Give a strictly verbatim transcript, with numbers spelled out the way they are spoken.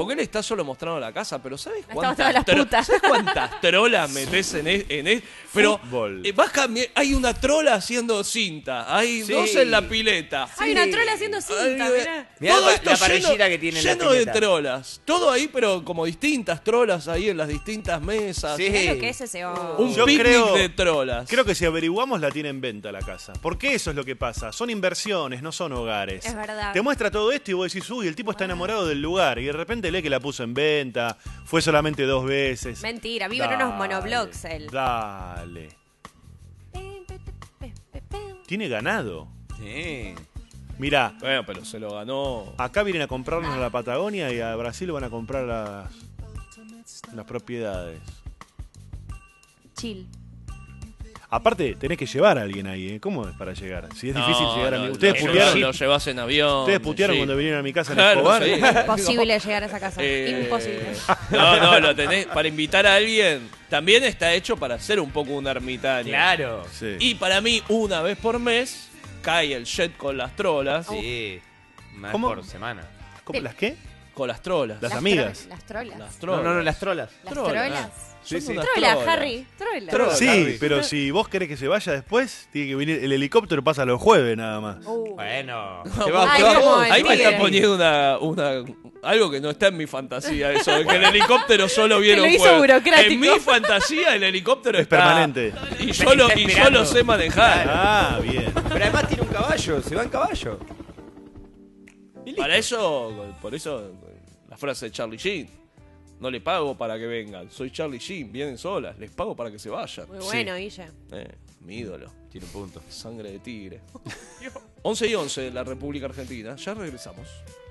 porque él está solo mostrando la casa, pero ¿sabes Está cuántas, mostrando las tro- putas. ¿sabes cuántas trolas metés en es, en es- Pero Fútbol. eh, vas cambi- hay una trola haciendo cinta, hay Sí. dos en la pileta. Hay una trola haciendo cinta, Ay, mirá. Mirá todo la- esto la parrillita lleno, que tiene en la lleno de pileta. trolas. Todo ahí, pero como distintas trolas ahí en las distintas mesas. Sí. Mirá lo que es ese... oh. Un Yo picnic creo- de trolas. Creo que si averiguamos la tiene en venta la casa. Porque eso es lo que pasa. Son inversiones, no son hogares. Es verdad. Te muestra todo esto y vos decís, uy, el tipo está enamorado del lugar. Y de repente lee que la puso en venta. Fue solamente dos veces. Mentira, vive en Dale, unos monoblocks él. Dale. Tiene ganado. Sí. Mirá, Bueno, pero se lo ganó. acá vienen a comprarnos a la Patagonia y a Brasil van a comprar las, las propiedades. Chill. Aparte, tenés que llevar a alguien ahí, ¿eh? ¿Cómo es para llegar? Si es difícil No, llegar a no, mi... ¿Ustedes lo putearon? llevas- Lo llevas en avión. ¿Ustedes putearon sí. cuando vinieron a mi casa en Claro, Escobar? sí. Imposible llegar a esa casa. Eh, Imposible. No, no, lo tenés para invitar a alguien. También está hecho para ser un poco un ermitaño. Claro. Sí. Y para mí, una vez por mes, cae el jet con las trolas. Sí. Más ¿Cómo? por semana. ¿Cómo, ¿Las qué? Con las trolas. Las Las amigas. tro- Las trolas. Las No, trolas. no, no, las trolas. Las trolas. trolas. Sí, Son sí. unas Trolas, trolas. Harry. Trolas. Trolas. Sí, Harry. pero si vos querés que se vaya después, tiene que venir. El helicóptero pasa los jueves nada más. Uh. Bueno. No, Te va- Ay, te va- cómo ahí me tigre. está poniendo una, una algo que no está en mi fantasía, eso de que el helicóptero solo viene Te lo un hizo jueves. burocrático. En mi fantasía el helicóptero Es está permanente. y yo lo, y yo lo sé manejar. Ah, bien. Pero además tiene un caballo, se va en caballo. Y listo. Para eso, por eso la frase de Charlie Sheen. No le pago para que vengan, soy Charlie Sheen, vienen solas, les pago para que se vayan. Muy bueno, Guille. Eh, mi ídolo, Tiene un punto. sangre de tigre. once y once de la República Argentina, ya regresamos.